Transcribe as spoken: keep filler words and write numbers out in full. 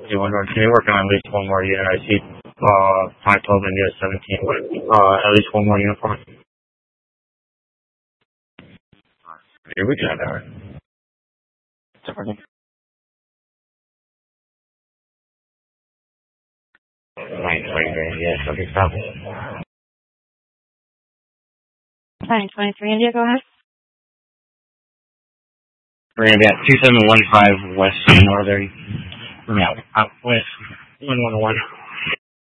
You wonder, can you work on at least one more unit? I see uh, five twelve India seventeen with uh, at least one more uniform. Here we go, alright. nine twenty-three, yes, okay, stop. nine twenty-three India, go ahead. We're going to be at two seven one five West Northern. We're out, out west, one one one.